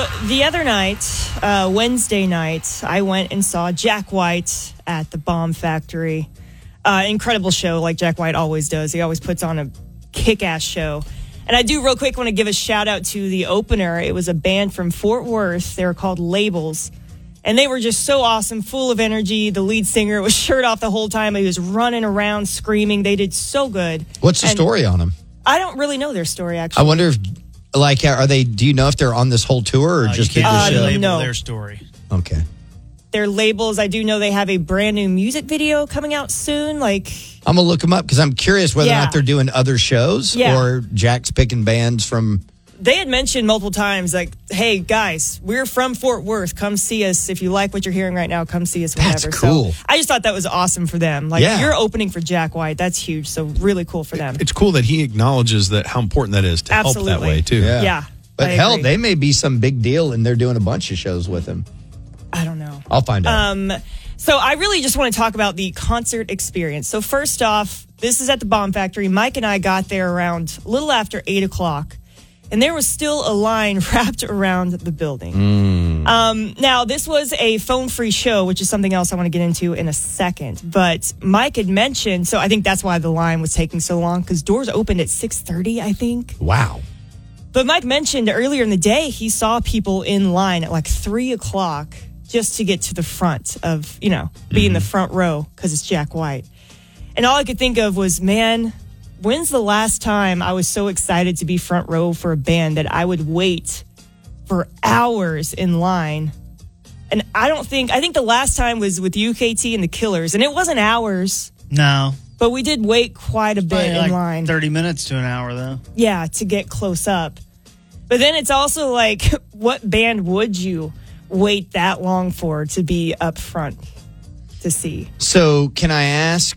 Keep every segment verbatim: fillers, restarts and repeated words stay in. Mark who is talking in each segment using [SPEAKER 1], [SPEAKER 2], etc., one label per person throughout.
[SPEAKER 1] So the other night, uh, Wednesday night, I went and saw Jack White at the Bomb Factory. Uh, incredible show, like Jack White always does. He always puts on a kick-ass show. And I do real quick want to give a shout out to the opener. It was a band from Fort Worth. They were called Labels. And they were just so awesome, full of energy. The lead singer was shirt off the whole time. He was running around, screaming. They did so good.
[SPEAKER 2] What's the
[SPEAKER 1] and
[SPEAKER 2] story on them?
[SPEAKER 1] I don't really know their story, actually.
[SPEAKER 2] I wonder if, like, are they, do you know if they're on this whole tour or
[SPEAKER 3] Uh,
[SPEAKER 2] just
[SPEAKER 3] you
[SPEAKER 2] did
[SPEAKER 3] can't
[SPEAKER 2] the show?
[SPEAKER 3] label
[SPEAKER 1] no.
[SPEAKER 3] their story.
[SPEAKER 2] Okay.
[SPEAKER 1] Their Labels, I do know they have a brand new music video coming out soon. Like,
[SPEAKER 2] I'm going to look them up because I'm curious whether or
[SPEAKER 1] Yeah.
[SPEAKER 2] not they're doing other shows
[SPEAKER 1] Yeah.
[SPEAKER 2] or Jack's picking bands from.
[SPEAKER 1] they had mentioned multiple times, like, hey, guys, we're from Fort Worth. Come see us. If you like what you're hearing right now, come see us whenever.
[SPEAKER 2] That's cool.
[SPEAKER 1] So I just thought that was awesome for them. Like,
[SPEAKER 2] Yeah.
[SPEAKER 1] you're opening for Jack White. That's huge. So really cool for them.
[SPEAKER 4] It's cool that he acknowledges that how important that is to help that
[SPEAKER 1] Absolutely.
[SPEAKER 4] way, too.
[SPEAKER 2] Yeah.
[SPEAKER 1] Yeah.
[SPEAKER 2] But
[SPEAKER 1] I
[SPEAKER 2] hell,
[SPEAKER 1] agree.
[SPEAKER 2] they may be some big deal and they're doing a bunch of shows with him.
[SPEAKER 1] I don't know.
[SPEAKER 2] I'll find out.
[SPEAKER 1] Um, so I really just want to talk about the concert experience. So first off, this is at the Bomb Factory. Mike and I got there around a little after eight o'clock, and there was still a line wrapped around the building. Um, now, this was a phone-free show, which is something else I want to get into in a second. But Mike had mentioned, so I think that's why the line was taking so long, because doors opened at six thirty, I think.
[SPEAKER 2] Wow.
[SPEAKER 1] But Mike mentioned earlier in the day he saw people in line at like three o'clock just to get to the front of, you know, be in the front row because it's Jack White. And all I could think of was, man, when's the last time I was so excited to be front row for a band that I would wait for hours in line? And I don't think, I think the last time was with U K T and the Killers, and it wasn't hours,
[SPEAKER 3] No.
[SPEAKER 1] but we did wait quite a bit
[SPEAKER 3] Probably
[SPEAKER 1] in
[SPEAKER 3] like
[SPEAKER 1] line.
[SPEAKER 3] thirty minutes to an hour, though.
[SPEAKER 1] Yeah, to get close up. But then it's also like, what band would you wait that long for to be up front to see?
[SPEAKER 2] So can I ask?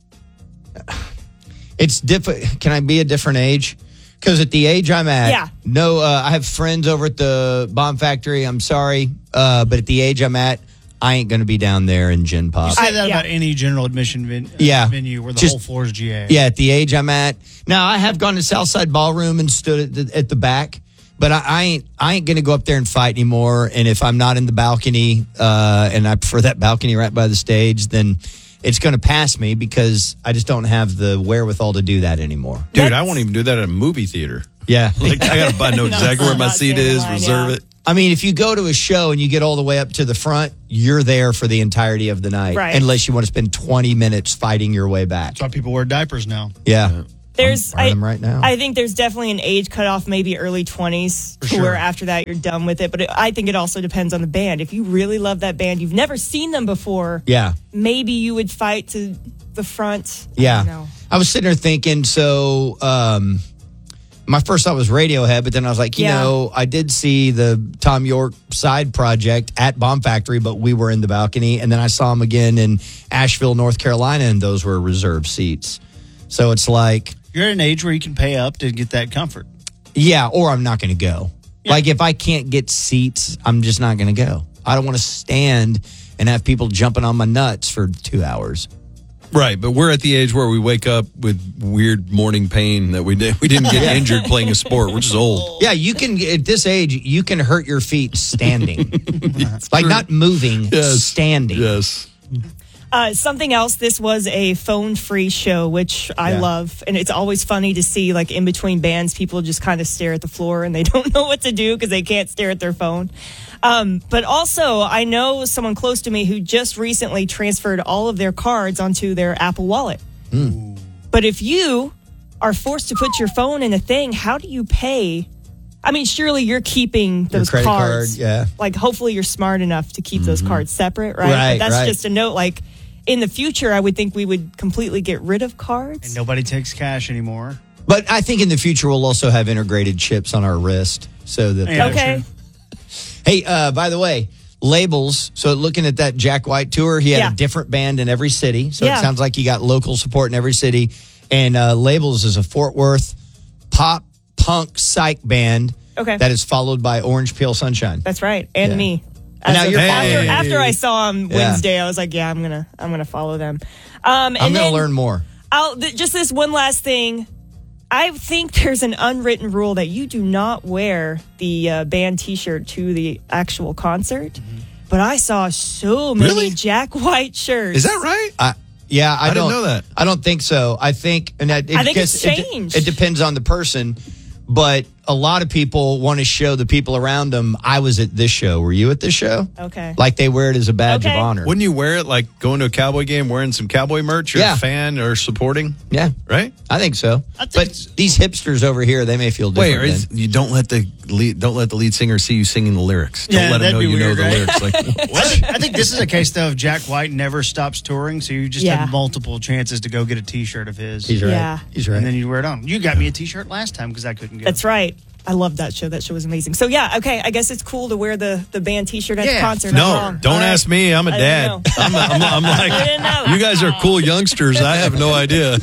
[SPEAKER 2] It's diff- Can I be a different age? Because at the age I'm at,
[SPEAKER 1] Yeah.
[SPEAKER 2] no, uh, I have friends over at the Bomb Factory. I'm sorry, uh, but at the age I'm at, I ain't going to be down there in Gen Pop.
[SPEAKER 3] You say
[SPEAKER 1] I-
[SPEAKER 3] that
[SPEAKER 1] yeah.
[SPEAKER 3] about any general admission ven- uh,
[SPEAKER 2] Yeah.
[SPEAKER 3] venue where the
[SPEAKER 2] Just-
[SPEAKER 3] whole floor is G A.
[SPEAKER 2] Yeah, at the age I'm at now, I have gone to Southside Ballroom and stood at the, at the back, but I, I ain't I ain't going to go up there and fight anymore. And if I'm not in the balcony, uh, and I prefer that balcony right by the stage, then it's going to pass me because I just don't have the wherewithal to do that anymore.
[SPEAKER 4] Dude, I
[SPEAKER 1] That's-
[SPEAKER 4] won't even do that at a movie theater.
[SPEAKER 2] Yeah,
[SPEAKER 4] Like, I got to know exactly where my
[SPEAKER 1] Not
[SPEAKER 4] seat
[SPEAKER 1] stand in
[SPEAKER 4] is,
[SPEAKER 1] line,
[SPEAKER 4] reserve
[SPEAKER 1] yeah.
[SPEAKER 4] it.
[SPEAKER 2] I mean, if you go to a show and you get all the way up to the front, you're there for the entirety of the night,
[SPEAKER 1] Right.
[SPEAKER 2] unless you want to spend twenty minutes fighting your way back.
[SPEAKER 3] That's why people wear diapers now.
[SPEAKER 2] Yeah.
[SPEAKER 1] There's,
[SPEAKER 2] I'm wearing
[SPEAKER 1] I,
[SPEAKER 2] them right now.
[SPEAKER 1] I think there's definitely an age cutoff, maybe early twenties,
[SPEAKER 3] sure.
[SPEAKER 1] where after that you're done with it. But it, I think it also depends on the band. If you really love that band, you've never seen them before,
[SPEAKER 2] Yeah.
[SPEAKER 1] maybe you would fight to the front. I
[SPEAKER 2] Yeah.
[SPEAKER 1] don't know.
[SPEAKER 2] I was sitting there thinking, so um, my first thought was Radiohead, but then I was like, you
[SPEAKER 1] Yeah.
[SPEAKER 2] know, I did see the Tom York side project at Bomb Factory, but we were in the balcony. And then I saw him again in Asheville, North Carolina, and those were reserved seats. So it's like,
[SPEAKER 3] You're at an age where you can pay up to get that comfort.
[SPEAKER 2] yeah, or I'm not going to go. Like, if I can't get seats, I'm just not going to go. I don't want to stand and have people jumping on my nuts for two hours.
[SPEAKER 4] Right, but we're at the age where we wake up with weird morning pain that we did, we didn't get injured playing a sport. We're just old.
[SPEAKER 2] Yeah, you can, at this age, you can hurt your feet standing. Like,
[SPEAKER 4] true.
[SPEAKER 2] not moving,
[SPEAKER 4] Yes.
[SPEAKER 2] standing.
[SPEAKER 4] Yes.
[SPEAKER 1] Uh, something else, this was a phone-free show, which I
[SPEAKER 2] Yeah.
[SPEAKER 1] love. And it's always funny to see, like, in between bands, people just kind of stare at the floor and they don't know what to do because they can't stare at their phone. Um, but also, I know someone close to me who just recently transferred all of their cards onto their Apple Wallet. But if you are forced to put your phone in a thing, how do you pay? I mean, surely you're keeping those
[SPEAKER 2] credit
[SPEAKER 1] cards.
[SPEAKER 2] card, yeah.
[SPEAKER 1] Like, hopefully you're smart enough to keep those cards separate, right?
[SPEAKER 2] Right,
[SPEAKER 1] but that's
[SPEAKER 2] right.
[SPEAKER 1] just a note. Like, in the future, I would think we would completely get rid of cards.
[SPEAKER 3] And nobody takes cash anymore.
[SPEAKER 2] But I think in the future, we'll also have integrated chips on our wrist. So that,
[SPEAKER 3] Yeah.
[SPEAKER 1] Okay.
[SPEAKER 2] Hey, uh, by the way, Labels. So looking at that Jack White tour, he had
[SPEAKER 1] Yeah.
[SPEAKER 2] a different band in every city. So
[SPEAKER 1] Yeah.
[SPEAKER 2] it sounds like he got local support in every city. And uh, Labels is a Fort Worth pop punk psych band.
[SPEAKER 1] Okay.
[SPEAKER 2] That is followed by Orange Peel Sunshine.
[SPEAKER 1] That's right. And
[SPEAKER 2] Yeah.
[SPEAKER 1] me.
[SPEAKER 2] And now
[SPEAKER 1] As of-
[SPEAKER 2] you're
[SPEAKER 1] after,
[SPEAKER 2] following.
[SPEAKER 1] after I saw him
[SPEAKER 2] Yeah.
[SPEAKER 1] Wednesday, I was like, yeah, I'm going to I'm gonna follow them. Um, and
[SPEAKER 2] I'm going
[SPEAKER 1] then
[SPEAKER 2] to learn more.
[SPEAKER 1] I'll, th- just this one last thing. I think there's an unwritten rule that you do not wear the uh, band T-shirt to the actual concert. Mm-hmm. But I saw so many
[SPEAKER 4] Really?
[SPEAKER 1] Jack White shirts.
[SPEAKER 4] Is that right?
[SPEAKER 2] I, yeah, I,
[SPEAKER 4] I didn't
[SPEAKER 2] don't
[SPEAKER 4] know that.
[SPEAKER 2] I don't think so. I think, and that, it,
[SPEAKER 1] I think it's
[SPEAKER 2] guess it de-
[SPEAKER 1] changed.
[SPEAKER 2] It, depends on the person, but a lot of people want to show the people around them. I was at this show. Were you at this show?
[SPEAKER 1] Okay.
[SPEAKER 2] Like they wear it as a badge
[SPEAKER 1] Okay.
[SPEAKER 2] of honor.
[SPEAKER 4] Wouldn't you wear it like going to a Cowboy game wearing some Cowboy merch? You're
[SPEAKER 2] Yeah.
[SPEAKER 4] a fan or supporting?
[SPEAKER 2] Yeah,
[SPEAKER 4] Right?
[SPEAKER 2] I think so.
[SPEAKER 3] I think
[SPEAKER 2] but
[SPEAKER 3] it's-
[SPEAKER 2] these hipsters over here, they may feel
[SPEAKER 4] Wait,
[SPEAKER 2] different.
[SPEAKER 4] or is, you don't let the lead, don't let the lead singer see you singing the lyrics. Don't
[SPEAKER 3] Yeah,
[SPEAKER 4] let him
[SPEAKER 3] that'd
[SPEAKER 4] know
[SPEAKER 3] be
[SPEAKER 4] you
[SPEAKER 3] weird,
[SPEAKER 4] know the
[SPEAKER 3] right?
[SPEAKER 4] lyrics. Like
[SPEAKER 3] I think, I think this is a case, though, of Jack White never stops touring, so you just
[SPEAKER 1] Yeah.
[SPEAKER 3] have multiple chances to go get a T-shirt of his.
[SPEAKER 2] He's right.
[SPEAKER 1] Yeah.
[SPEAKER 2] He's right.
[SPEAKER 3] And then you wear it on. You got me a T-shirt last time because I couldn't get
[SPEAKER 1] That's
[SPEAKER 3] it.
[SPEAKER 1] right. I loved that show. That show was amazing. So yeah, okay. I guess it's cool to wear the, the band T-shirt at the
[SPEAKER 3] Yeah.
[SPEAKER 1] concert.
[SPEAKER 4] no,
[SPEAKER 1] I'm wrong.
[SPEAKER 4] don't
[SPEAKER 1] All right.
[SPEAKER 4] ask me. I'm a
[SPEAKER 1] I
[SPEAKER 4] dad.
[SPEAKER 1] didn't know.
[SPEAKER 4] I'm, I'm, I'm
[SPEAKER 1] I didn't know.
[SPEAKER 4] like, you guys are cool youngsters. I have no idea.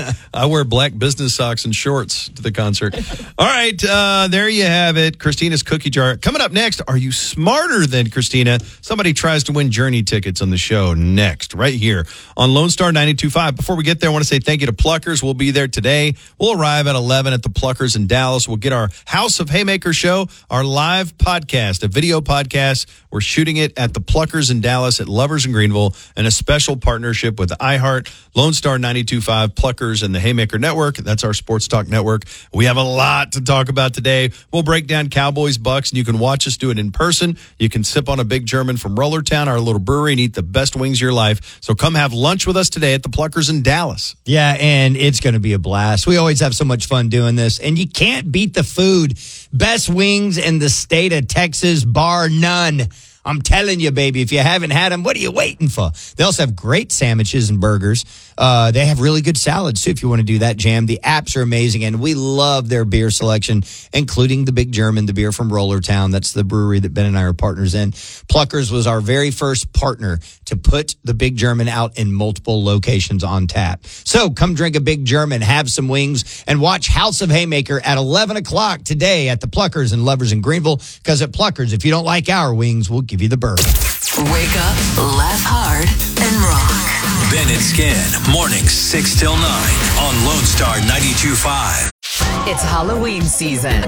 [SPEAKER 4] I wear black business socks and shorts to the concert. All right, uh, there you have it. Christina's cookie jar. Coming up next, are you smarter than Christina? Somebody tries to win Journey tickets on the show next, right here on Lone Star ninety-two point five. Before we get there, I want to say thank you to Pluckers. We'll be there today. We'll arrive at eleven at the Pluckers in Dallas. We'll get our House of Haymaker show, our live podcast, a video podcast. We're shooting it at the Pluckers in Dallas at Lovers in Greenville, and a special partnership with iHeart, Lone Star ninety-two point five, Pluckers, and the Haymaker Network. That's our sports talk network. We have a lot to talk about today. We'll break down Cowboys, Bucks, and you can watch us do it in person. You can sip on a Big German from Rollertown, our little brewery, and eat the best wings of your life. So come have lunch with us today at the Pluckers in Dallas.
[SPEAKER 2] Yeah, and it's going to be a blast. We always have so much fun doing this, and you can't beat the food. Best wings in the state of Texas, bar none. I'm telling you, baby, if you haven't had them, what are you waiting for? They also have great sandwiches and burgers. Uh, they have really good salads, too, if you want to do that, Jam. The apps are amazing, and we love their beer selection, including the Big German, the beer from Rollertown. That's the brewery that Ben and I are partners in. Pluckers was our very first partner to put the Big German out in multiple locations on tap. So come drink a Big German, have some wings, and watch House of Haymaker at eleven o'clock today at the Pluckers and Lovers in Greenville, because at Pluckers, if you don't like our wings, we'll give you the bird.
[SPEAKER 5] Wake up, laugh hard, and rock.
[SPEAKER 6] Ben and Skin, mornings six till nine on Lone Star ninety-two point five.
[SPEAKER 5] It's Halloween season.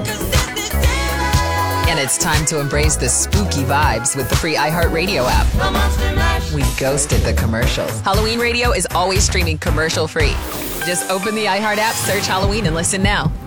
[SPEAKER 5] And it's time to embrace the spooky vibes with the free iHeartRadio app. We ghosted the commercials. Halloween Radio is always streaming commercial free. Just open the iHeart app, search Halloween, and listen now.